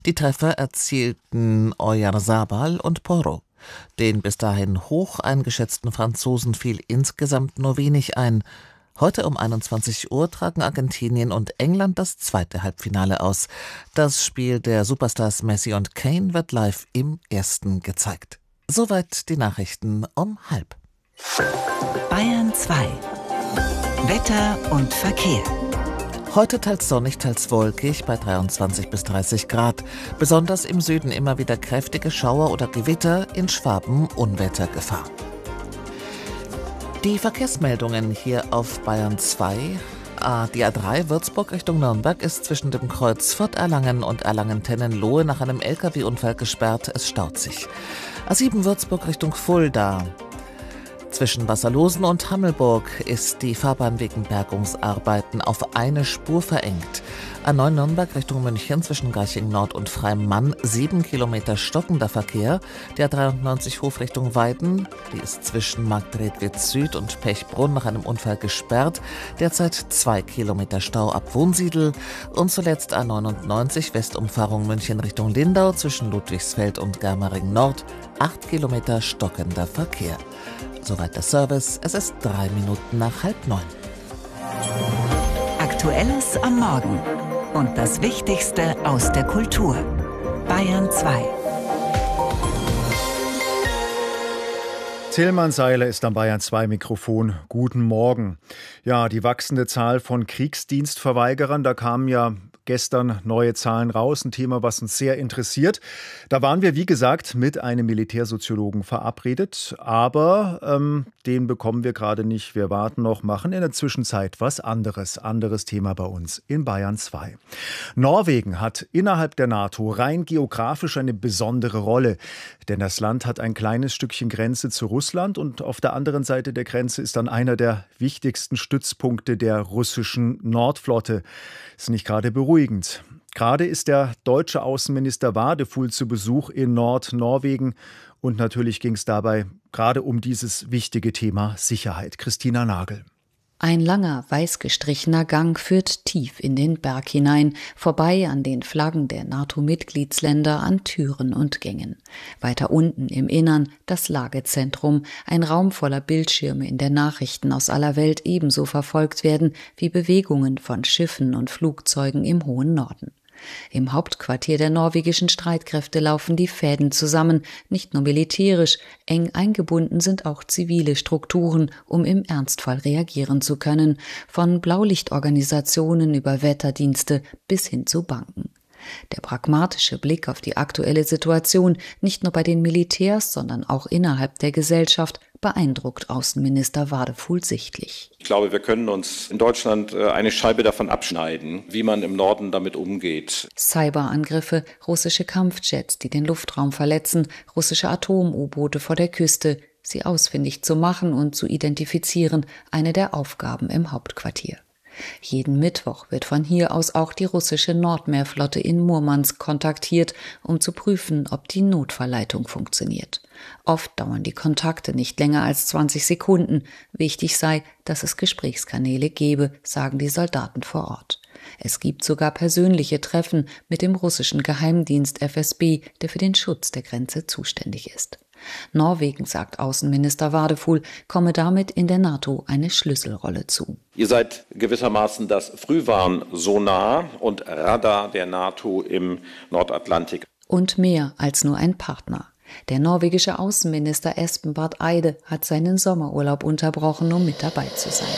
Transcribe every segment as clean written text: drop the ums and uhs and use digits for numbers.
Die Treffer erzielten Oyarzabal und Porro. Den bis dahin hoch eingeschätzten Franzosen fiel insgesamt nur wenig ein. Heute um 21 Uhr tragen Argentinien und England das zweite Halbfinale aus. Das Spiel der Superstars Messi und Kane wird live im ersten gezeigt. Soweit die Nachrichten um 12:30. Bayern 2. Wetter und Verkehr. Heute teils sonnig, teils wolkig bei 23 bis 30 Grad. Besonders im Süden immer wieder kräftige Schauer oder Gewitter, in Schwaben Unwettergefahr. Die Verkehrsmeldungen hier auf Bayern 2. Die A3 Würzburg Richtung Nürnberg ist zwischen dem Kreuz Fürth Erlangen und Erlangen-Tennenlohe nach einem LKW-Unfall gesperrt. Es staut sich. A7 Würzburg Richtung Fulda. Zwischen Wasserlosen und Hammelburg ist die Fahrbahn wegen Bergungsarbeiten auf eine Spur verengt. A9 Nürnberg Richtung München zwischen Garching Nord und Freimann 7 Kilometer stockender Verkehr. Die A93 Hof Richtung Weiden, die ist zwischen Marktredwitz Süd und Pechbrunn nach einem Unfall gesperrt. Derzeit 2 Kilometer Stau ab Wunsiedel. Und zuletzt A99 Westumfahrung München Richtung Lindau zwischen Ludwigsfeld und Germering Nord 8 Kilometer stockender Verkehr. Soweit der Service. Es ist 3 Minuten nach 8:30. Aktuelles am Morgen und das Wichtigste aus der Kultur. Bayern 2. Tillmann Seiler ist am Bayern 2 Mikrofon. Guten Morgen. Ja, die wachsende Zahl von Kriegsdienstverweigerern, da kamen ja gestern neue Zahlen raus, ein Thema, was uns sehr interessiert. Da waren wir, wie gesagt, mit einem Militärsoziologen verabredet, aber den bekommen wir gerade nicht. Wir warten noch, machen in der Zwischenzeit was anderes. Anderes Thema bei uns in Bayern 2. Norwegen hat innerhalb der NATO rein geografisch eine besondere Rolle, denn das Land hat ein kleines Stückchen Grenze zu Russland und auf der anderen Seite der Grenze ist dann einer der wichtigsten Stützpunkte der russischen Nordflotte. Ist nicht gerade beruhigend. Gerade ist der deutsche Außenminister Wadefuhl zu Besuch in Nordnorwegen und natürlich ging es dabei gerade um dieses wichtige Thema Sicherheit. Christina Nagel. Ein langer, weiß gestrichener Gang führt tief in den Berg hinein, vorbei an den Flaggen der NATO-Mitgliedsländer, an Türen und Gängen. Weiter unten im Innern das Lagezentrum, ein Raum voller Bildschirme, in der Nachrichten aus aller Welt ebenso verfolgt werden wie Bewegungen von Schiffen und Flugzeugen im hohen Norden. Im Hauptquartier der norwegischen Streitkräfte laufen die Fäden zusammen, nicht nur militärisch, eng eingebunden sind auch zivile Strukturen, um im Ernstfall reagieren zu können, von Blaulichtorganisationen über Wetterdienste bis hin zu Banken. Der pragmatische Blick auf die aktuelle Situation, nicht nur bei den Militärs, sondern auch innerhalb der Gesellschaft, beeindruckt Außenminister Wadefuhl sichtlich. Ich glaube, wir können uns in Deutschland eine Scheibe davon abschneiden, wie man im Norden damit umgeht. Cyberangriffe, russische Kampfjets, die den Luftraum verletzen, russische Atom-U-Boote vor der Küste, sie ausfindig zu machen und zu identifizieren, eine der Aufgaben im Hauptquartier. Jeden Mittwoch wird von hier aus auch die russische Nordmeerflotte in Murmansk kontaktiert, um zu prüfen, ob die Notfallleitung funktioniert. Oft dauern die Kontakte nicht länger als 20 Sekunden. Wichtig sei, dass es Gesprächskanäle gebe, sagen die Soldaten vor Ort. Es gibt sogar persönliche Treffen mit dem russischen Geheimdienst FSB, der für den Schutz der Grenze zuständig ist. Norwegen, sagt Außenminister Wadefuhl, komme damit in der NATO eine Schlüsselrolle zu. Ihr seid gewissermaßen das Frühwarnsonar und Radar der NATO im Nordatlantik. Und mehr als nur ein Partner. Der norwegische Außenminister Espen Barth Eide hat seinen Sommerurlaub unterbrochen, um mit dabei zu sein.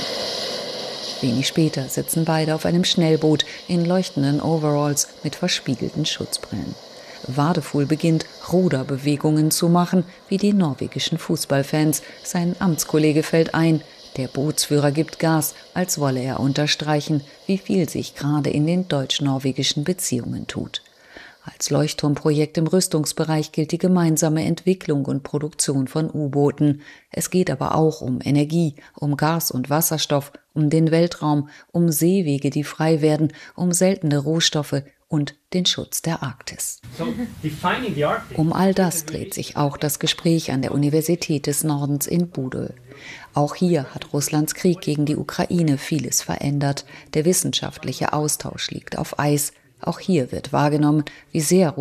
Wenig später sitzen beide auf einem Schnellboot in leuchtenden Overalls mit verspiegelten Schutzbrillen. Wadefuhl beginnt, Ruderbewegungen zu machen, wie die norwegischen Fußballfans. Sein Amtskollege fällt ein. Der Bootsführer gibt Gas, als wolle er unterstreichen, wie viel sich gerade in den deutsch-norwegischen Beziehungen tut. Als Leuchtturmprojekt im Rüstungsbereich gilt die gemeinsame Entwicklung und Produktion von U-Booten. Es geht aber auch um Energie, um Gas und Wasserstoff, um den Weltraum, um Seewege, die frei werden, um seltene Rohstoffe und den Schutz der Arktis. Um all das dreht sich auch das Gespräch an der Universität des Nordens in Bodø. Auch hier hat Russlands Krieg gegen die Ukraine vieles verändert. Der wissenschaftliche Austausch liegt auf Eis. Auch hier wird wahrgenommen, wie sehr